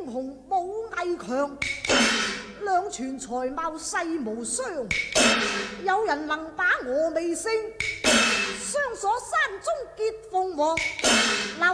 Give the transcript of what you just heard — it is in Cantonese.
雄武藝強，兩全才貌世無雙。有人能把我未勝，雙鎖山中結鳳凰。